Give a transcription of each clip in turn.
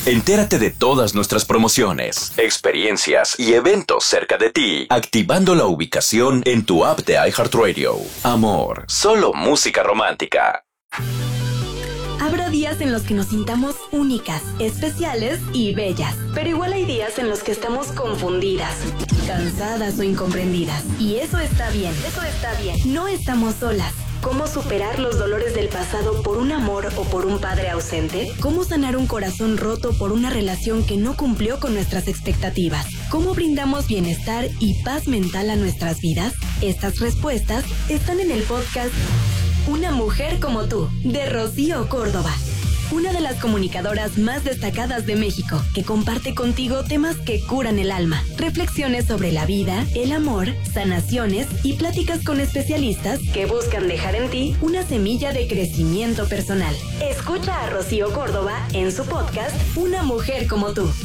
Entérate de todas nuestras promociones, experiencias y eventos cerca de ti, activando la ubicación en tu app de iHeartRadio. Amor, solo música romántica. Habrá días en los que nos sintamos únicas, especiales y bellas. Pero igual hay días en los que estamos confundidas, cansadas o incomprendidas. Y eso está bien, No estamos solas. ¿Cómo superar los dolores del pasado por un amor o por un padre ausente? ¿Cómo sanar un corazón roto por una relación que no cumplió con nuestras expectativas? ¿Cómo brindamos bienestar y paz mental a nuestras vidas? Estas respuestas están en el podcast Una mujer como tú, de Rocío Córdoba. Una de las comunicadoras más destacadas de México, que comparte contigo temas que curan el alma, reflexiones sobre la vida, el amor, sanaciones y pláticas con especialistas que buscan dejar en ti una semilla de crecimiento personal. Escucha a Rocío Córdoba en su podcast Una mujer como tú.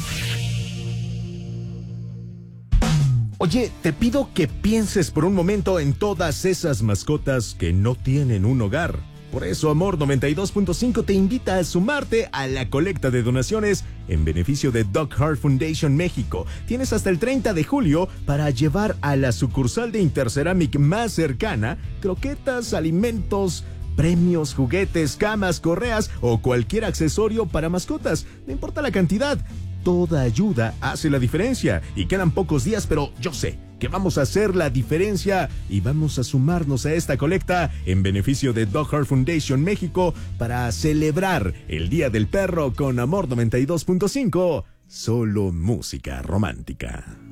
Oye, te pido que pienses por un momento en todas esas mascotas que no tienen un hogar. Por eso Amor 92.5 te invita a sumarte a la colecta de donaciones en beneficio de Dog Heart Foundation México. Tienes hasta el 30 de julio para llevar a la sucursal de Interceramic más cercana croquetas, alimentos, premios, juguetes, camas, correas o cualquier accesorio para mascotas. No importa la cantidad, toda ayuda hace la diferencia. Y quedan pocos días, pero yo sé que vamos a hacer la diferencia y vamos a sumarnos a esta colecta en beneficio de Dog Heart Foundation México para celebrar el Día del Perro con Amor 92.5. Solo música romántica.